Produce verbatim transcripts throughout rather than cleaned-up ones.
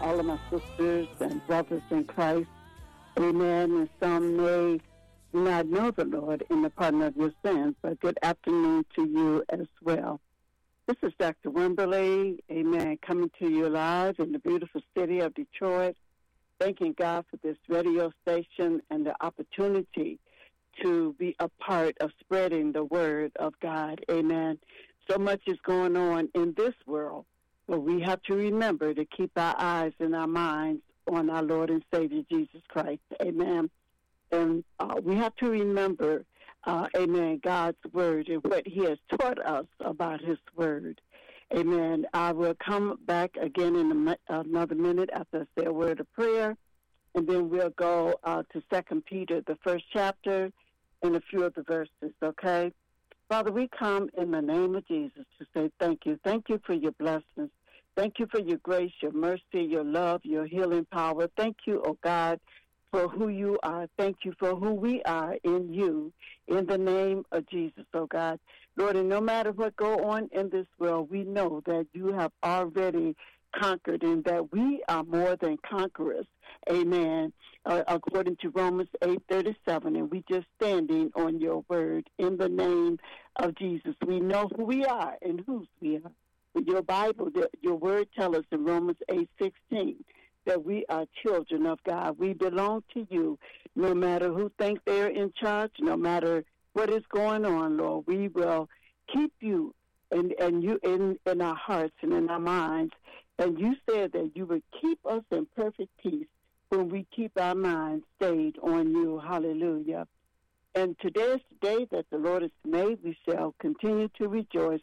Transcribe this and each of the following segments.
all of my sisters and brothers in Christ. Amen. And some may not know the Lord in the pardon of your sins, but good afternoon to you as well. This is Doctor Wimberly, amen, coming to you live in the beautiful city of Detroit. Thanking God for this radio station and the opportunity to be a part of spreading the word of God. Amen. So much is going on in this world, but we have to remember to keep our eyes and our minds on our Lord and Savior, Jesus Christ. Amen. And uh, we have to remember, uh, amen, God's word and what he has taught us about his word. Amen. I will come back again in a, another minute after I say a word of prayer, and then we'll go uh, to Second Peter, the first chapter, and a few of the verses, okay? Father, we come in the name of Jesus to say thank you. Thank you for your blessings. Thank you for your grace, your mercy, your love, your healing power. Thank you, oh God, for who you are. Thank you for who we are in you, in the name of Jesus, oh God. Lord, and no matter what go on in this world, we know that you have already conquered and that we are more than conquerors. Amen. Uh, according to Romans eight thirty-seven, and we just standing on your word in the name of Jesus. We know who we are and whose we are. Your Bible, your word tells us in Romans eight sixteen that we are children of God. We belong to you, no matter who think they're in charge, no matter what is going on, Lord. We will keep you and, and you in, in our hearts and in our minds. And you said that you would keep us in perfect peace when we keep our minds stayed on you. Hallelujah. And today is the day that the Lord has made. We shall continue to rejoice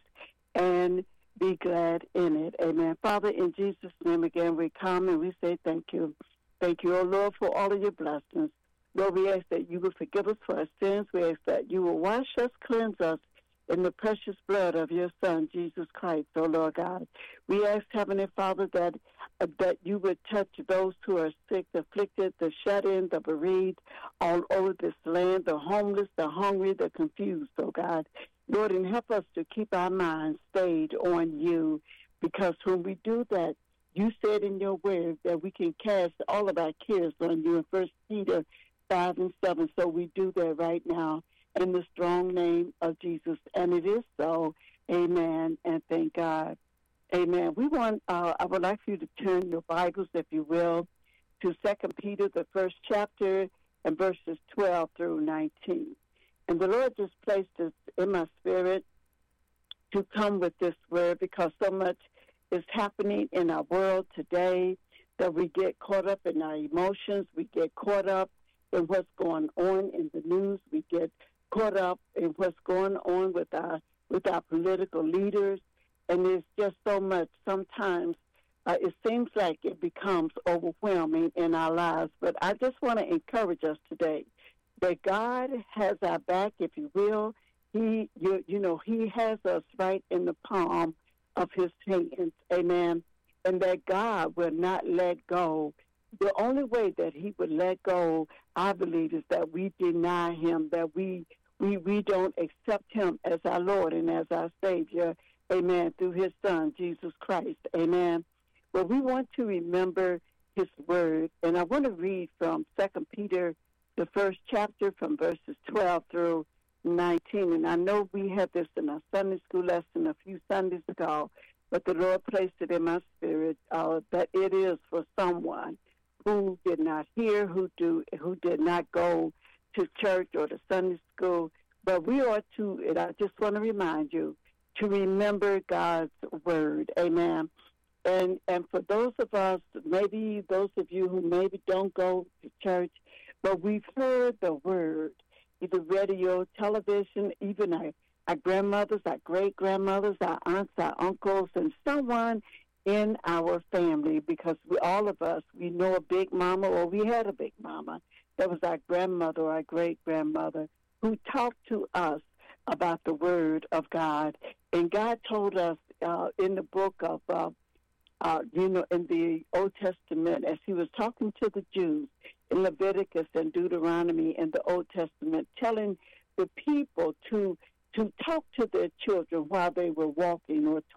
and be glad in it. Amen. Father, in Jesus' name again, we come and we say thank you. Thank you, O Lord, for all of your blessings. Lord, we ask that you will forgive us for our sins. We ask that you will wash us, cleanse us in the precious blood of your Son, Jesus Christ, O Lord God. We ask, Heavenly Father, that uh, that you would touch those who are sick, the afflicted, the shut-in, the bereaved, all over this land, the homeless, the hungry, the confused, oh God. Lord, and help us to keep our minds stayed on you, because when we do that, you said in your word that we can cast all of our cares on you in First Peter five and seven. So we do that right now in the strong name of Jesus. And it is so. Amen. And thank God. Amen. We want, uh, I would like for you to turn your Bibles, if you will, to Second Peter, the first chapter, and verses twelve through nineteen. And the Lord just placed this in my spirit to come with this word, because so much is happening in our world today that we get caught up in our emotions. We get caught up in what's going on in the news. We get caught up in what's going on with our with our political leaders. And there's just so much. Sometimes uh, it seems like it becomes overwhelming in our lives. But I just want to encourage us today that God has our back, if you will. He, you, you know, he has us right in the palm of his hands. Amen. And that God will not let go. The only way that he would let go, I believe, is that we deny him, that we we we don't accept him as our Lord and as our Savior. Amen. Through his Son, Jesus Christ. Amen. Well, we want to remember his word. And I want to read from Second Peter, the first chapter, from verses twelve through nineteen. And I know we had this in our Sunday school lesson a few Sundays ago, but the Lord placed it in my spirit uh, that it is for someone who did not hear, who do, who did not go to church or to Sunday school. But we ought to, and I just want to remind you, to remember God's word. Amen. And and for those of us, maybe those of you who maybe don't go to church, but we've heard the word, either radio, television, even our, our grandmothers, our great-grandmothers, our aunts, our uncles, and someone in our family, because we, all of us, we know a big mama, or we had a big mama. That was our grandmother or our great-grandmother who talked to us about the word of God. And God told us uh, in the book of, uh, uh, you know, in the Old Testament, as he was talking to the Jews in Leviticus and Deuteronomy in the Old Testament, telling the people to to talk to their children while they were walking or